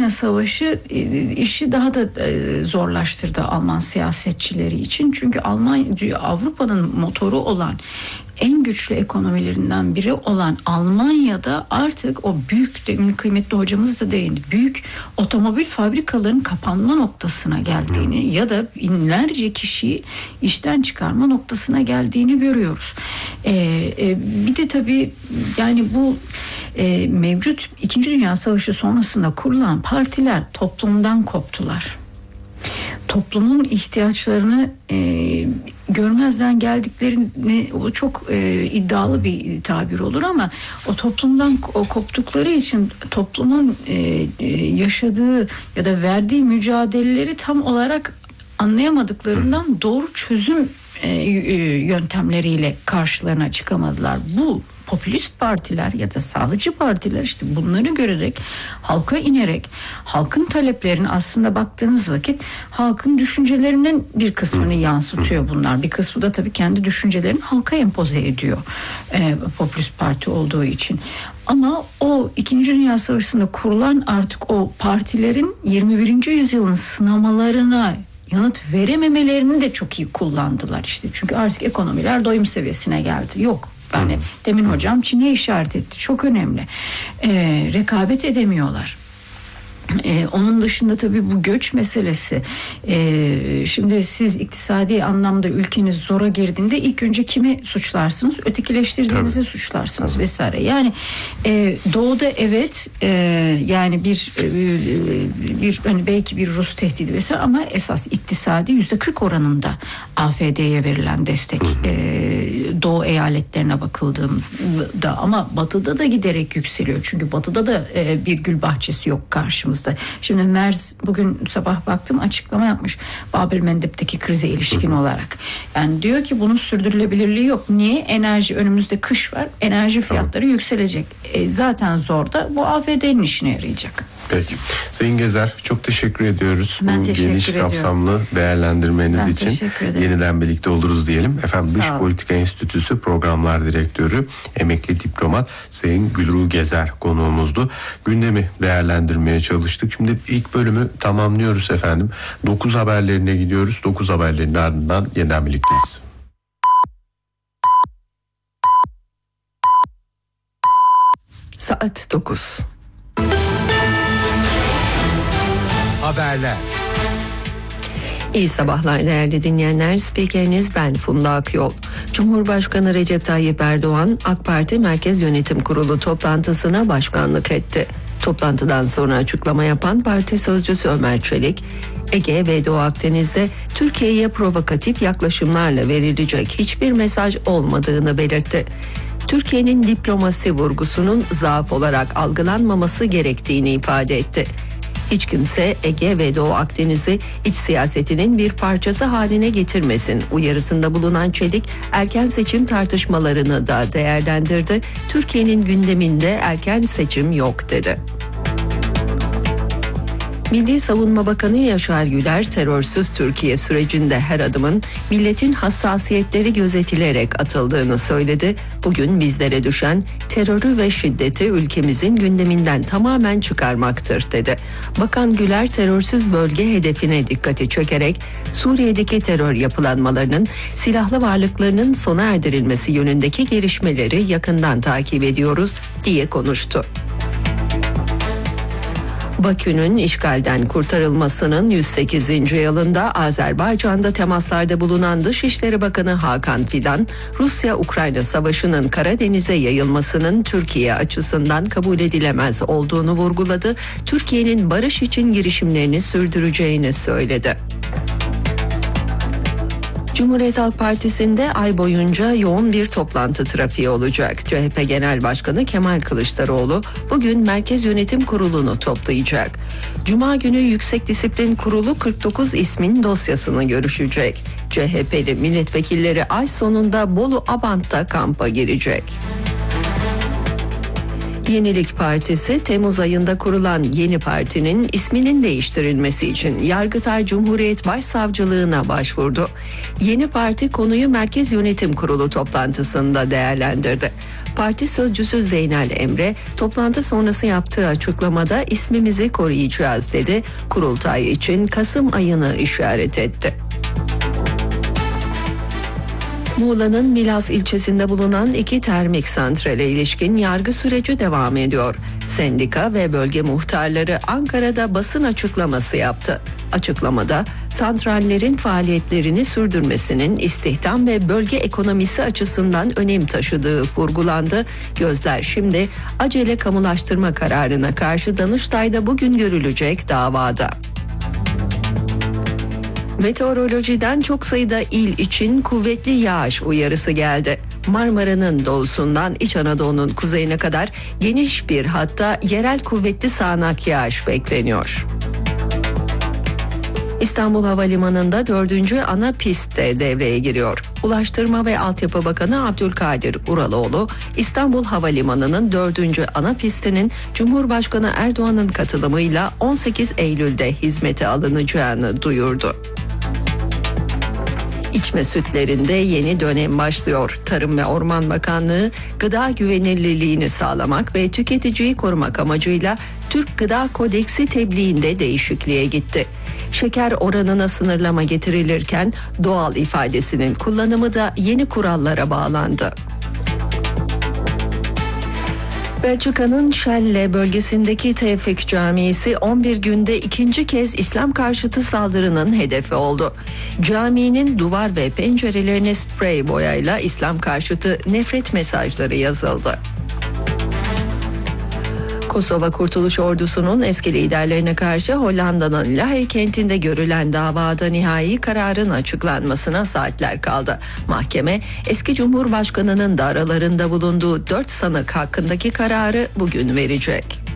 Dünya Savaşı işi daha da zorlaştırdı Alman siyasetçileri için. Çünkü Avrupa'nın motoru olan, en güçlü ekonomilerinden biri olan Almanya'da artık o büyük, demin kıymetli hocamız da değindi, büyük otomobil fabrikalarının kapanma noktasına geldiğini ya da binlerce kişiyi işten çıkarma noktasına geldiğini görüyoruz. Bir de tabii yani bu mevcut 2. Dünya Savaşı sonrasında kurulan partiler toplumdan koptular. Toplumun ihtiyaçlarını görmezden geldiklerini, o çok iddialı bir tabir olur ama o toplumdan koptukları için toplumun yaşadığı ya da verdiği mücadeleleri tam olarak anlayamadıklarından doğru çözüm yöntemleriyle karşılarına çıkamadılar. Bu popülist partiler ya da sağcı partiler işte bunları görerek, halka inerek, halkın taleplerini, aslında baktığınız vakit halkın düşüncelerinin bir kısmını yansıtıyor bunlar. Bir kısmı da tabii kendi düşüncelerini halka empoze ediyor popülist parti olduğu için. Ama o 2. Dünya Savaşı'nda kurulan artık o partilerin 21. yüzyılın sınamalarına yanıt verememelerini de çok iyi kullandılar işte. Çünkü artık ekonomiler doyum seviyesine geldi. Yok. Yani demin hocam Çin'e işaret etti. Çok önemli. Rekabet edemiyorlar. Onun dışında tabii bu göç meselesi. Şimdi siz iktisadi anlamda ülkeniz zora girdiğinde ilk önce kimi suçlarsınız? Ötekileştirdiğinizi suçlarsınız vesaire. Yani doğuda evet yani bir hani belki bir Rus tehdidi vesaire ama esas iktisadi %40 oranında AFD'ye verilen destek doğu eyaletlerine bakıldığında, ama batıda da giderek yükseliyor. Çünkü batıda da bir gül bahçesi yok karşımızda. Şimdi Merz bugün sabah baktım açıklama yapmış Babel Mendeb'deki krize ilişkin olarak. Yani diyor ki bunun sürdürülebilirliği yok. Niye? Enerji, önümüzde kış var. Enerji fiyatları yükselecek. Zaten zor da bu AFD'nin işine yarayacak. Peki. Sayın Gezer, çok teşekkür ediyoruz. Ben bu geniş kapsamlı değerlendirmeniz için. Yeniden birlikte oluruz diyelim. Efendim Dış Politika Enstitüsü Programlar Direktörü, emekli diplomat Sayın Gülru Gezer konuğumuzdu. Gündemi değerlendirmeye çalıştık. Şimdi ilk bölümü tamamlıyoruz efendim. 9 haberlerine gidiyoruz. 9 haberlerin ardından yeniden birlikteyiz. Saat 9. Haberler. İyi sabahlar değerli dinleyenler. Spikeriniz ben Funda Akyol. Cumhurbaşkanı Recep Tayyip Erdoğan, AK Parti Merkez Yönetim Kurulu toplantısına başkanlık etti. Toplantıdan sonra açıklama yapan parti sözcüsü Ömer Çelik, Ege ve Doğu Akdeniz'de Türkiye'ye provokatif yaklaşımlarla verilecek hiçbir mesaj olmadığını belirtti. Türkiye'nin diplomasi vurgusunun zaaf olarak algılanmaması gerektiğini ifade etti. Hiç kimse Ege ve Doğu Akdeniz'i iç siyasetinin bir parçası haline getirmesin uyarısında bulunan Çelik, erken seçim tartışmalarını da değerlendirdi. Türkiye'nin gündeminde erken seçim yok dedi. Milli Savunma Bakanı Yaşar Güler, terörsüz Türkiye sürecinde her adımın milletin hassasiyetleri gözetilerek atıldığını söyledi. Bugün bizlere düşen terörü ve şiddeti ülkemizin gündeminden tamamen çıkarmaktır dedi. Bakan Güler, terörsüz bölge hedefine dikkati çekerek Suriye'deki terör yapılanmalarının, silahlı varlıklarının sona erdirilmesi yönündeki gelişmeleri yakından takip ediyoruz diye konuştu. Bakü'nün işgalden kurtarılmasının 108. yılında Azerbaycan'da temaslarda bulunan Dışişleri Bakanı Hakan Fidan, Rusya-Ukrayna savaşının Karadeniz'e yayılmasının Türkiye açısından kabul edilemez olduğunu vurguladı. Türkiye'nin barış için girişimlerini sürdüreceğini söyledi. Cumhuriyet Halk Partisi'nde ay boyunca yoğun bir toplantı trafiği olacak. CHP Genel Başkanı Kemal Kılıçdaroğlu bugün Merkez Yönetim Kurulu'nu toplayacak. Cuma günü Yüksek Disiplin Kurulu 49 ismin dosyasını görüşecek. CHP'li milletvekilleri ay sonunda Bolu Abant'ta kampa girecek. Yenilik Partisi, Temmuz ayında kurulan yeni partinin isminin değiştirilmesi için Yargıtay Cumhuriyet Başsavcılığına başvurdu. Yeni parti konuyu Merkez Yönetim Kurulu toplantısında değerlendirdi. Parti sözcüsü Zeynel Emre, toplantı sonrası yaptığı açıklamada ismimizi koruyacağız dedi. Kurultay için Kasım ayını işaret etti. Muğla'nın Milas ilçesinde bulunan 2 termik santrale ilişkin yargı süreci devam ediyor. Sendika ve bölge muhtarları Ankara'da basın açıklaması yaptı. Açıklamada santrallerin faaliyetlerini sürdürmesinin istihdam ve bölge ekonomisi açısından önem taşıdığı vurgulandı. Gözler şimdi acele kamulaştırma kararına karşı Danıştay'da bugün görülecek davada. Meteorolojiden çok sayıda il için kuvvetli yağış uyarısı geldi. Marmara'nın doğusundan İç Anadolu'nun kuzeyine kadar geniş bir hatta yerel kuvvetli sağanak yağış bekleniyor. İstanbul Havalimanı'nda 4. ana pist de devreye giriyor. Ulaştırma ve Altyapı Bakanı Abdülkadir Uraloğlu, İstanbul Havalimanı'nın 4. ana pistinin Cumhurbaşkanı Erdoğan'ın katılımıyla 18 Eylül'de hizmete alınacağını duyurdu. İçme sütlerinde yeni dönem başlıyor. Tarım ve Orman Bakanlığı gıda güvenilirliğini sağlamak ve tüketiciyi korumak amacıyla Türk Gıda Kodeksi tebliğinde değişikliğe gitti. Şeker oranına sınırlama getirilirken doğal ifadesinin kullanımı da yeni kurallara bağlandı. Belçika'nın Şelle bölgesindeki Tevfik Camisi 11 günde ikinci kez İslam karşıtı saldırının hedefi oldu. Caminin duvar ve pencerelerine sprey boyayla İslam karşıtı nefret mesajları yazıldı. Kosova Kurtuluş Ordusu'nun eski liderlerine karşı Hollanda'nın Lahey kentinde görülen davada nihai kararın açıklanmasına saatler kaldı. Mahkeme eski Cumhurbaşkanı'nın da aralarında bulunduğu 4 sanık hakkındaki kararı bugün verecek.